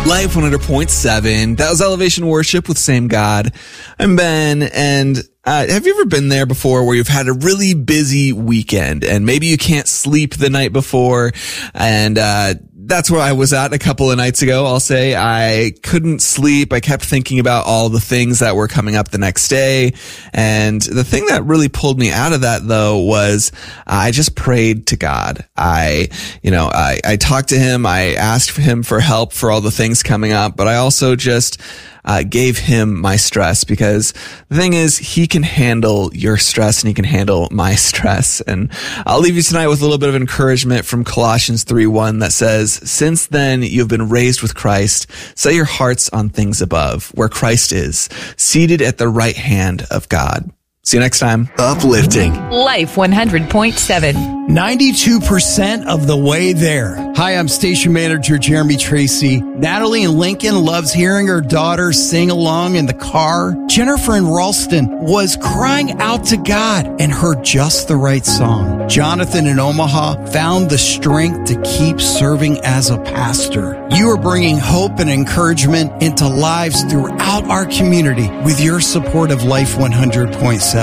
Life 100.7. That was Elevation Worship with Same God. I'm Ben, and have you ever been there before where you've had a really busy weekend and maybe you can't sleep the night before? And that's where I was at a couple of nights ago. I'll say I couldn't sleep. I kept thinking about all the things that were coming up the next day. And the thing that really pulled me out of that, though, was I just prayed to God. I talked to him. I asked him for help for all the things coming up, but I also just gave him my stress, because the thing is, he can handle your stress and he can handle my stress. And I'll leave you tonight with a little bit of encouragement from Colossians 3:1 that says, "Since then you've been raised with Christ, set your hearts on things above, where Christ is, seated at the right hand of God." See you next time. Uplifting. Life 100.7. 92% of the way there. Hi, I'm station manager Jeremy Tracy. Natalie in Lincoln loves hearing her daughter sing along in the car. Jennifer in Ralston was crying out to God and heard just the right song. Jonathan in Omaha found the strength to keep serving as a pastor. You are bringing hope and encouragement into lives throughout our community with your support of Life 100.7.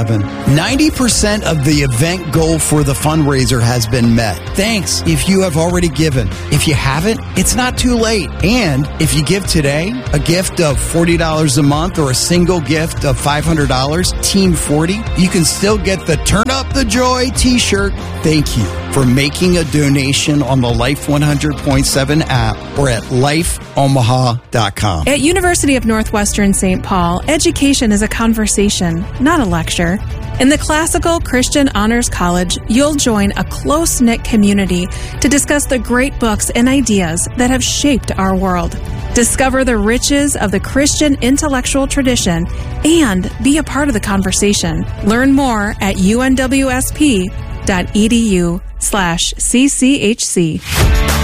90% of the event goal for the fundraiser has been met. Thanks if you have already given. If you haven't, it's not too late. And if you give today, a gift of $40 a month or a single gift of $500, Team 40, you can still get the Turn Up the Joy t-shirt. Thank you for making a donation on the Life 100.7 app or at lifeomaha.com. At University of Northwestern St. Paul, education is a conversation, not a lecture. In the Classical Christian Honors College, you'll join a close-knit community to discuss the great books and ideas that have shaped our world. Discover the riches of the Christian intellectual tradition and be a part of the conversation. Learn more at unwsp.edu/cchc.